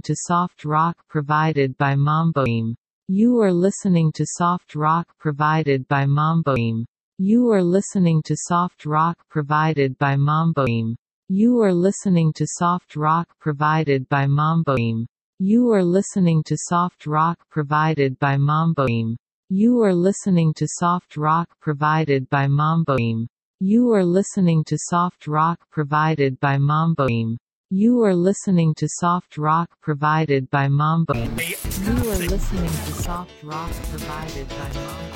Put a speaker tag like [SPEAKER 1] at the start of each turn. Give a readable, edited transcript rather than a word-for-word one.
[SPEAKER 1] to soft rock provided by Mamboim. You are listening to soft rock provided by Mamboim. You are listening to soft rock provided by Mamboim. You are listening to soft rock provided by Mamboim. You are listening to soft rock provided by Mamboim. You are listening to soft rock provided by Mamboim. You are listening to soft rock provided by Mamboim. You are listening to soft rock provided by Mamboim. You are listening to soft rock provided by Mamboim.